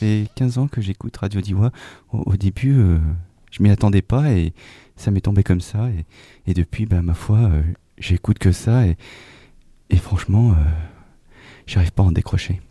fait 15 ans que j'écoute Radio Diwa. Au début, je m'y attendais pas et ça m'est tombé comme ça. Et depuis, bah, ma foi, j'écoute que ça et franchement, j'arrive pas à en décrocher.